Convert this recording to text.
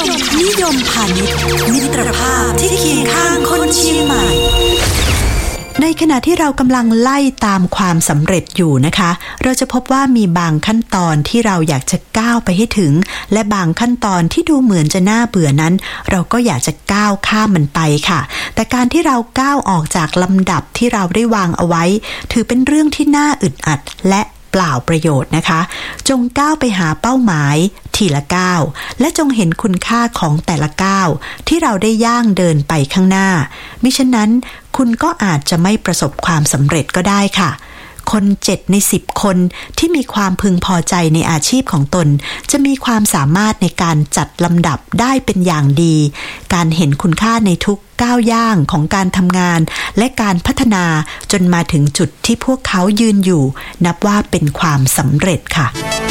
นิยมพาณิชย์มิตรภาพที่เคียงข้างคนเชียงใหม่ในขณะที่เรากำลังไล่ตามความสำเร็จอยู่นะคะเราจะพบว่ามีบางขั้นตอนที่เราอยากจะก้าวไปให้ถึงและบางขั้นตอนที่ดูเหมือนจะน่าเบื่อนั้นเราก็อยากจะก้าวข้ามมันไปค่ะแต่การที่เราก้าวออกจากลำดับที่เราได้วางเอาไว้ถือเป็นเรื่องที่น่าอึดอัดและเปล่าประโยชน์นะคะจงก้าวไปหาเป้าหมายทีละก้าวและจงเห็นคุณค่าของแต่ละก้าวที่เราได้ย่างเดินไปข้างหน้ามิฉะนั้นคุณก็อาจจะไม่ประสบความสำเร็จก็ได้ค่ะคน7 ใน 10 คนที่มีความพึงพอใจในอาชีพของตนจะมีความสามารถในการจัดลำดับได้เป็นอย่างดีการเห็นคุณค่าในทุกก้าวย่างของการทำงานและการพัฒนาจนมาถึงจุดที่พวกเขายืนอยู่นับว่าเป็นความสำเร็จค่ะ